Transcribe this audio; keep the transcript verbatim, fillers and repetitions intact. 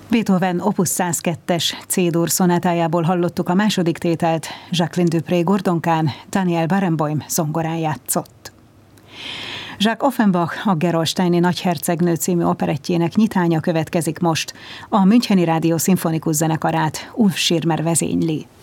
Beethoven Opus száz kettes C-dur szonátájából hallottuk a második tételt, Jacqueline Dupré gordonkán, Daniel Barenboim zongorán játszott. Jacques Offenbach, a Gerolsteini Nagyhercegnő című operettjének nyitánya következik most. A Müncheni Rádió Szimfonikus Zenekarát Ulf Schirmer vezényli.